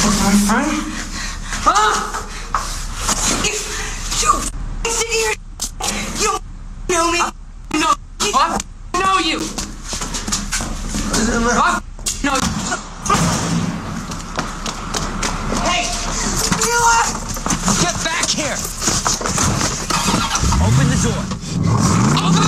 My friend? Huh? You sit here. You don't know me. I know you. I know you. Hey! Get back here! Open the door. Open